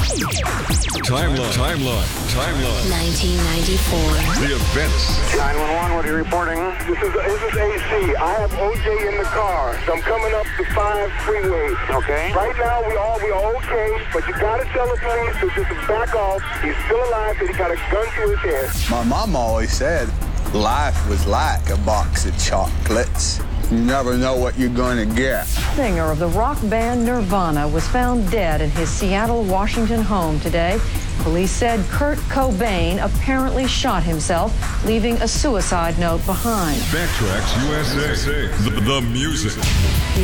Timeline. 1994. The events. 911, what are you reporting? This is AC. I have OJ in the car, so I'm coming up the 5 freeway. Okay. Right now, we are okay, but you gotta tell the police to just back off. He's still alive, but he got a gun to his head. My mom always said life was like a box of chocolates. You never know what you're going to get. Singer of the rock band Nirvana was found dead in his Seattle, Washington home today. Police said Kurt Cobain apparently shot himself, leaving a suicide note behind. Backtracks USA. The music.